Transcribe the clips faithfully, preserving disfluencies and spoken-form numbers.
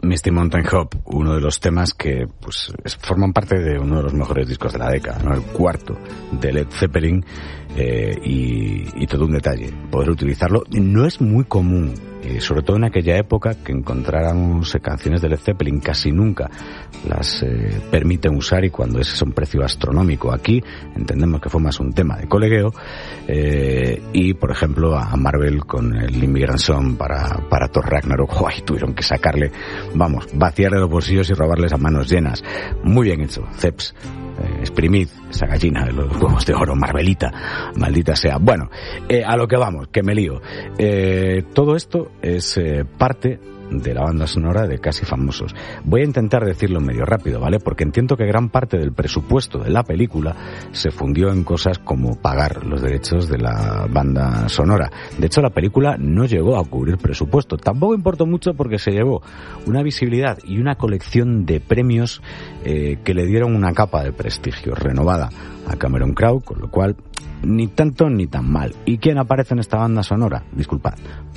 Misty Mountain Hop, uno de los temas que pues forman parte de uno de los mejores discos de la década, ¿no? El cuarto de Led Zeppelin, eh, y, y todo un detalle, poder utilizarlo. No es muy común, eh, sobre todo en aquella época, que encontráramos eh, canciones de Led Zeppelin, casi nunca las eh, permiten usar, y cuando ese es un precio astronómico. Aquí entendemos que fue más un tema de colegueo, eh, y por ejemplo a Marvel con el Immigrant Song para, para Thor Ragnarok, ¡ay! Tuvieron que sacarle, vamos, vaciarle los bolsillos y robarles a manos llenas. Muy bien hecho, Zeps. Eh, exprimid esa gallina de los huevos de oro, Marvelita, maldita sea. Bueno, eh, a lo que vamos, que me lío. Eh, todo esto es eh, parte de la banda sonora de Casi Famosos. Voy a intentar decirlo medio rápido, ¿vale? Porque entiendo que gran parte del presupuesto de la película se fundió en cosas como pagar los derechos de la banda sonora. De hecho, la película no llegó a cubrir presupuesto. Tampoco importó mucho porque se llevó una visibilidad y una colección de premios eh, que le dieron una capa de prestigio renovada a Cameron Crowe, con lo cual ni tanto ni tan mal. ¿Y quién aparece en esta banda sonora? Disculpad.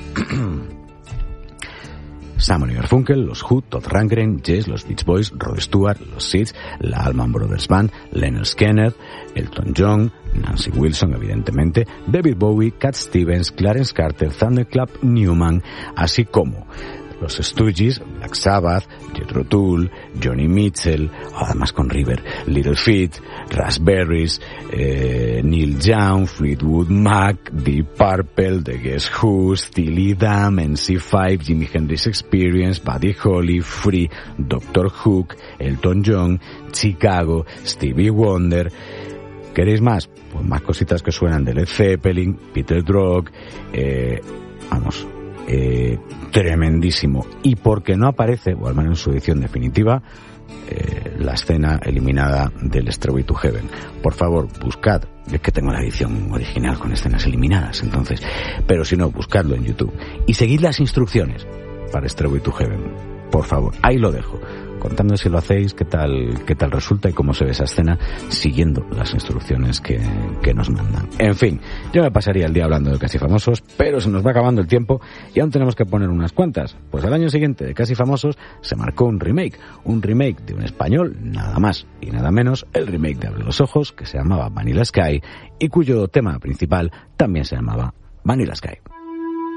Simon y Garfunkel, los Who, Todd Rundgren, Yes, los Beach Boys, Rod Stewart, los Seeds, la Allman Brothers Band, Leonard Skinner, Elton John, Nancy Wilson, evidentemente, David Bowie, Cat Stevens, Clarence Carter, Thunderclap Newman, así como los Stooges, Black Sabbath, Jethro Tull, Johnny Mitchell, además con River, Little Feat, Raspberries, eh, Neil Young, Fleetwood Mac, Deep Purple, The Guess Who, Steely Dan, N C cinco, Jimi Hendrix Experience, Buddy Holly, Free, Doctor Hook, Elton John, Chicago, Stevie Wonder. ¿Queréis más? Pues más cositas que suenan de Led Zeppelin, Peter Drog, eh, vamos... Eh, tremendísimo. Y porque no aparece, o al menos en su edición definitiva, eh, la escena eliminada del Stairway to Heaven. Por favor, buscad. Es que tengo la edición original con escenas eliminadas, entonces. Pero si no, buscadlo en YouTube. Y seguid las instrucciones para Stairway to Heaven. Por favor, ahí lo dejo. Contadme si lo hacéis, qué tal, qué tal resulta y cómo se ve esa escena siguiendo las instrucciones que, que nos mandan. En fin, yo me pasaría el día hablando de Casi Famosos, pero se nos va acabando el tiempo y aún tenemos que poner unas cuantas. Pues al año siguiente de Casi Famosos se marcó un remake, un remake de un español, nada más y nada menos, el remake de Abre los Ojos, que se llamaba Vanilla Sky y cuyo tema principal también se llamaba Vanilla Sky.